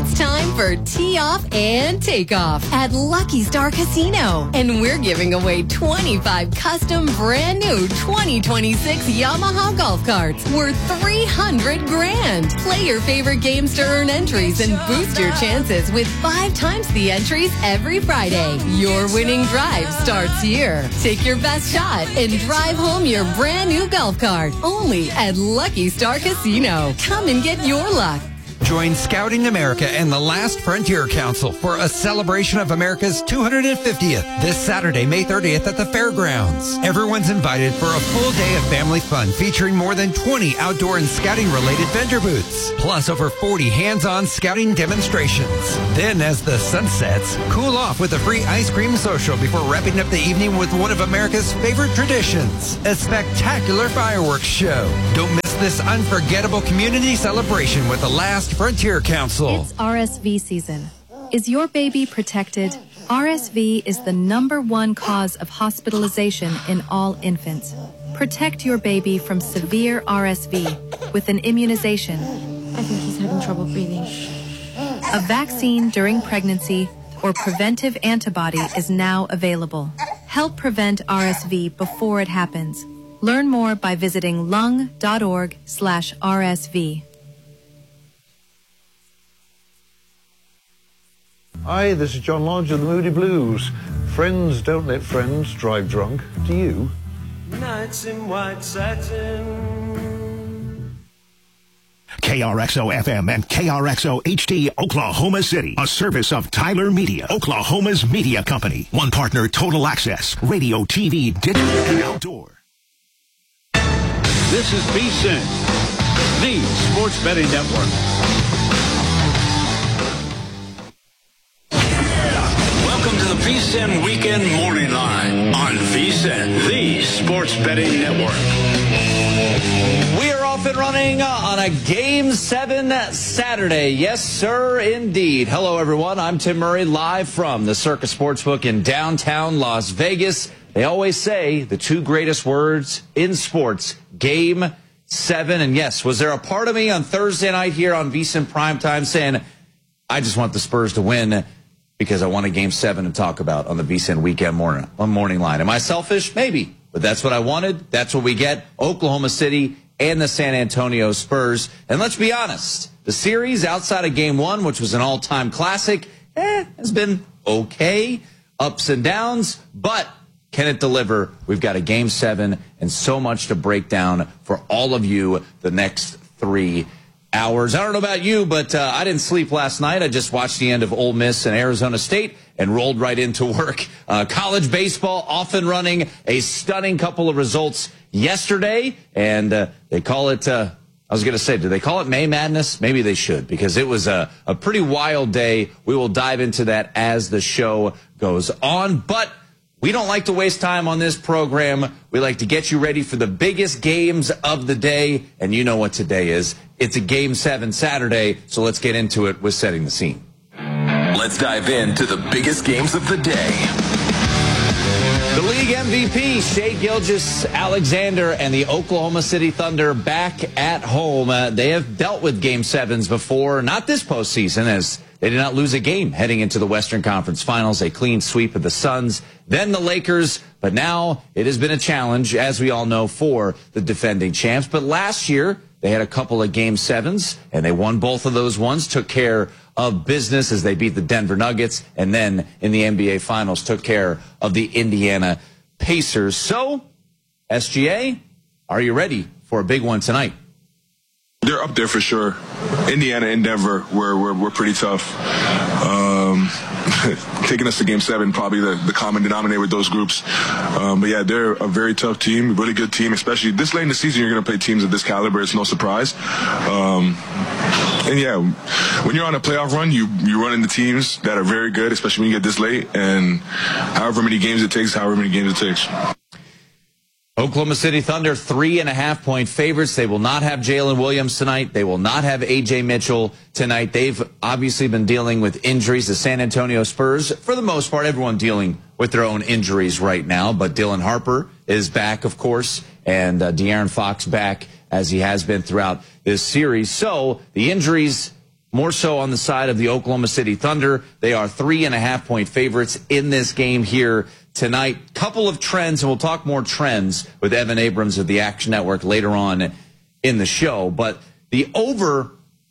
time for tee off and take off at Lucky Star Casino. And we're giving away twenty-five custom brand new twenty twenty-six Yamaha golf carts worth three hundred grand. Play your favorite games to earn entries and boost your chances with five times the entries every Friday. Your winning drive starts here. Take your best shot and drive home your brand new golf cart only at Lucky Star Casino. Come and get your luck. Join Scouting America and the Last Frontier Council for a celebration of America's two hundred fiftieth this Saturday, May thirtieth at the fairgrounds. Everyone's invited for a full day of family fun featuring more than twenty outdoor and scouting-related vendor booths, plus over forty hands-on scouting demonstrations. Then, as the sun sets, cool off with a free ice cream social before wrapping up the evening with one of America's favorite traditions, a spectacular fireworks show. Don't miss this unforgettable community celebration with the Last Frontier Council. It's R S V season. Is your baby protected? R S V is the number one cause of hospitalization in all infants. Protect your baby from severe R S V with an immunization. I think he's having trouble breathing. A vaccine during pregnancy or preventive antibody is now available. Help prevent R S V before it happens. Learn more by visiting lung.org slash RSV. Hi, this is John Lodge of the Moody Blues. Friends don't let friends drive drunk. Do you? Nights in white satin. K R X O F M and K R X O H D Oklahoma City, a service of Tyler Media, Oklahoma's media company. One partner, Total Access, radio, T V, digital, and outdoor. This is V S I N, the Sports Betting Network. Welcome to the V S I N Weekend Morning Line on V S I N, the Sports Betting Network. We are off and running on a Game seven Saturday. Yes, sir, indeed. Hello, everyone. I'm Tim Murray, live from the Circus Sportsbook in downtown Las Vegas. They always say the two greatest words in sports, Game seven. And yes, was there a part of me on Thursday night here on V S I N Primetime saying, I just want the Spurs to win because I want a Game seven to talk about on the V S I N Weekend morning, on morning line. Am I selfish? Maybe. But that's what I wanted. That's what we get. Oklahoma City and the San Antonio Spurs. And let's be honest, the series outside of Game one, which was an all-time classic, eh, has been okay. Ups and downs, but can it deliver? We've got a Game seven and so much to break down for all of you the next three hours. I don't know about you, but uh, I didn't sleep last night. I just watched the end of Ole Miss and Arizona State and rolled right into work. Uh, college baseball off and running. A stunning couple of results yesterday, and uh, they call it, uh, I was going to say, do they call it May Madness? Maybe they should, because it was a, a pretty wild day. We will dive into that as the show goes on, but we don't like to waste time on this program. We like to get you ready for the biggest games of the day, and you know what today is. It's a Game seven Saturday, so let's get into it with setting the scene. Let's dive into the biggest games of the day. The league M V P, Shai Gilgeous-Alexander, and the Oklahoma City Thunder back at home. Uh, they have dealt with Game sevens before, not this postseason, as they did not lose a game heading into the Western Conference Finals. A clean sweep of the Suns, then the Lakers. But now it has been a challenge, as we all know, for the defending champs. But last year, they had a couple of Game sevens, and they won both of those ones, took care of business as they beat the Denver Nuggets, and then in the N B A Finals took care of the Indiana Pacers. So, S G A, are you ready for a big one tonight? They're up there for sure. Indiana and Denver were were, were pretty tough. Um, taking us to Game Seven, probably the, the common denominator with those groups. Um, but yeah, they're a very tough team, a really good team. Especially this late in the season, you're going to play teams of this caliber. It's no surprise. Um, and yeah, when you're on a playoff run, you you run into teams that are very good, especially when you get this late. And however many games it takes, however many games it takes. Oklahoma City Thunder, three and a half point favorites. They will not have Jalen Williams tonight. They will not have A J Mitchell tonight. They've obviously been dealing with injuries. The San Antonio Spurs, for the most part, everyone dealing with their own injuries right now. But Dylan Harper is back, of course, and uh, De'Aaron Fox back as he has been throughout this series. So the injuries more so on the side of the Oklahoma City Thunder. They are three and a half point favorites in this game here tonight. Couple of trends, and we'll talk more trends with Evan Abrams of the Action Network later on in the show. But the over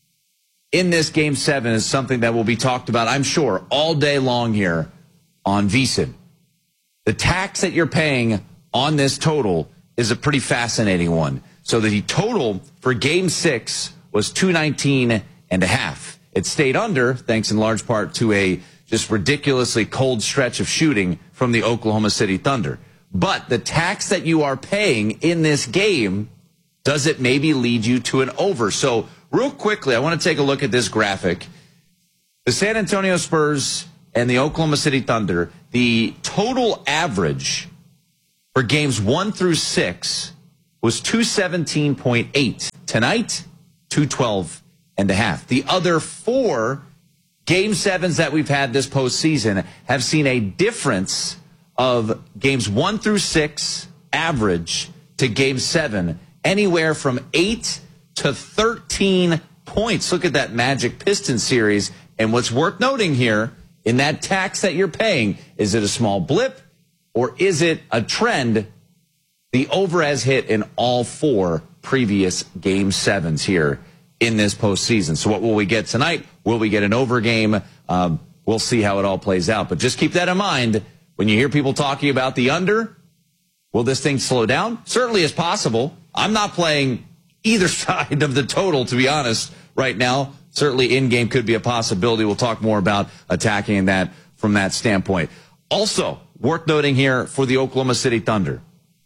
in this game seven is something that will be talked about, I'm sure, all day long here on VSiN. The tax that you're paying on this total is a pretty fascinating one. So the total for game six was two nineteen and a half. It stayed under, thanks in large part to a just ridiculously cold stretch of shooting from the Oklahoma City Thunder. But the tax that you are paying in this game, does it maybe lead you to an over? So real quickly, I want to take a look at this graphic. The San Antonio Spurs and the Oklahoma City Thunder, the total average for games one through six was two seventeen point eight. Tonight, two twelve and a half. The other four game sevens that we've had this postseason have seen a difference of games one through six average to game seven, anywhere from eight to thirteen points. Look at that Magic Pistons series. And what's worth noting here, in that tax that you're paying, is it a small blip or is it a trend? The over has hit in all four previous game sevens here in this postseason. So what will we get tonight? Will we get an over game? Um, we'll see how it all plays out. But just keep that in mind when you hear people talking about the under. Will this thing slow down? Certainly is possible. I'm not playing either side of the total, to be honest, right now. Certainly in-game could be a possibility. We'll talk more about attacking that from that standpoint. Also, worth noting here for the Oklahoma City Thunder.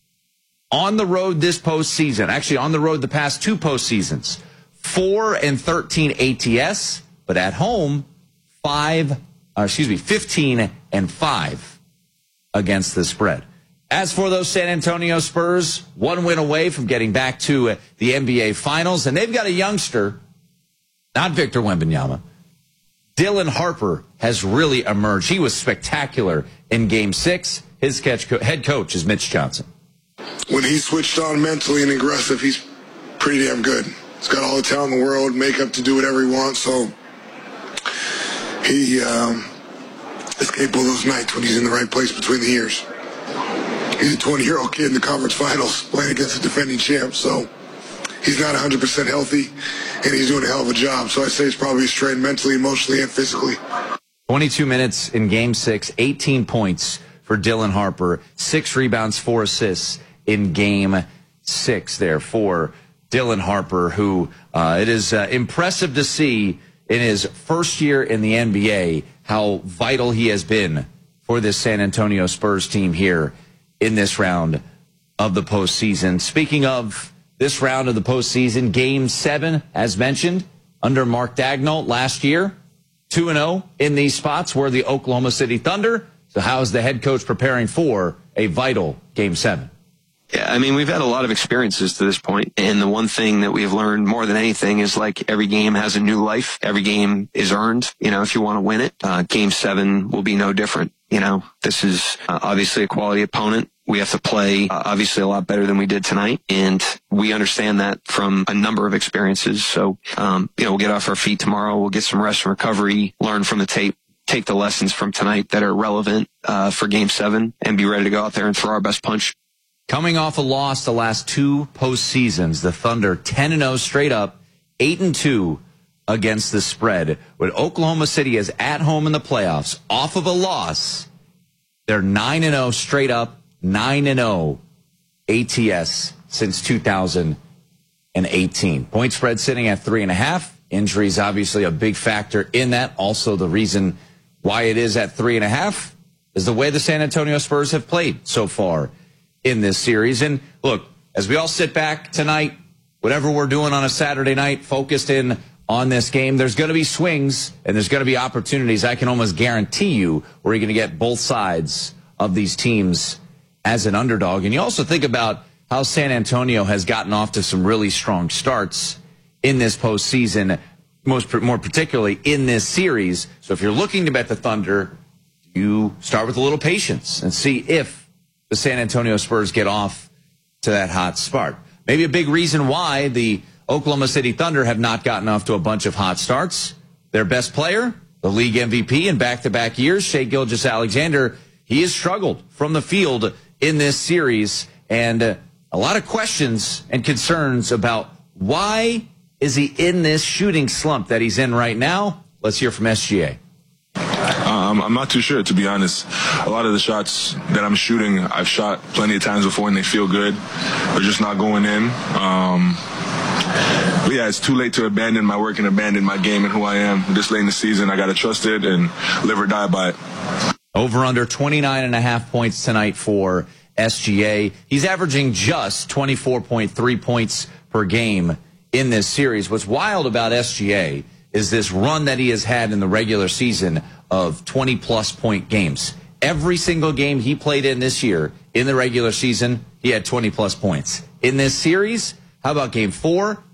On the road this postseason, actually on the road the past two postseasons, four and thirteen A T S, but at home, five, uh, excuse me, fifteen and five against the spread. As for those San Antonio Spurs, one win away from getting back to uh, the N B A Finals, and they've got a youngster, not Victor Wembanyama. Dylan Harper has really emerged. He was spectacular in Game Six. His catch co- head coach is Mitch Johnson. When he's switched on mentally and aggressive, he's pretty damn good. He's got all the talent in the world, makeup to do whatever he wants, so he um, is capable of those nights when he's in the right place between the ears. He's a twenty-year-old kid in the conference finals playing against the defending champ, so he's not one hundred percent healthy, and he's doing a hell of a job. So I say he's probably strained mentally, emotionally, and physically. twenty-two minutes in Game six, eighteen points for Dylan Harper, six rebounds, four assists in Game six there for Dylan Harper, who uh, it is uh, impressive to see in his first year in the N B A how vital he has been for this San Antonio Spurs team here in this round of the postseason. Speaking of this round of the postseason, Game seven, as mentioned, under Mark Daigneault last year, two and oh in these spots were the Oklahoma City Thunder. So how is the head coach preparing for a vital Game seven? Yeah, I mean, we've had a lot of experiences to this point, and the one thing that we've learned more than anything is, like, every game has a new life. Every game is earned, you know, if you want to win it. Uh, game seven will be no different. You know, this is uh, obviously a quality opponent. We have to play uh, obviously a lot better than we did tonight, and we understand that from a number of experiences. So, um, you know, we'll get off our feet tomorrow. We'll get some rest and recovery, learn from the tape, take the lessons from tonight that are relevant uh, for Game seven, and be ready to go out there and throw our best punch. Coming off a loss the last two postseasons, the Thunder ten and oh straight up, eight and two against the spread. When Oklahoma City is at home in the playoffs, off of a loss, they're nine and oh straight up, nine and oh A T S since two thousand eighteen. Point spread sitting at three and a half. Injuries obviously a big factor in that. Also, the reason why it is at three and a half is the way the San Antonio Spurs have played so far in this series. And look, as we all sit back tonight, whatever we're doing on a Saturday night, focused in on this game, there's going to be swings and there's going to be opportunities. I can almost guarantee you where you're going to get both sides of these teams as an underdog. And you also think about how San Antonio has gotten off to some really strong starts in this postseason, most more particularly in this series. So if you're looking to bet the Thunder, you start with a little patience and see if the San Antonio Spurs get off to that hot start. Maybe a big reason why the Oklahoma City Thunder have not gotten off to a bunch of hot starts. their best player, the league M V P in back-to-back years, Shai Gilgeous-Alexander, he has struggled from the field in this series, and uh, a lot of questions and concerns about why is he in this shooting slump that he's in right now. Let's hear from S G A. Um, I'm not too sure, to be honest. A lot of the shots that I'm shooting, I've shot plenty of times before and they feel good. They're just not going in. Um, but yeah, it's too late to abandon my work and abandon my game and who I am. This late in the season, I got to trust it and live or die by it. Over under twenty-nine and a half points tonight for S G A. He's averaging just twenty-four point three points per game in this series. What's wild about S G A is this run that he has had in the regular season of twenty-plus point games. Every single game he played in this year in the regular season, he had twenty-plus points. In this series, how about game four?